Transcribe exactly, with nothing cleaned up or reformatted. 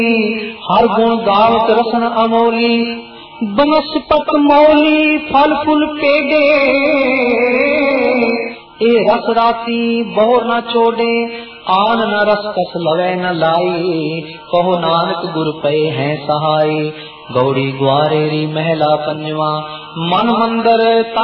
हर गुण गावत रसन अमोली, बनस्पत मौली फल फुल पेड़े, ए रस राती बोर न छोड़े, आन न रस कस लवे न लाई, कहो नानक गुर पे हैं सहाय। गौड़ी ग्वारेरी महला पंजवा, मन मंदर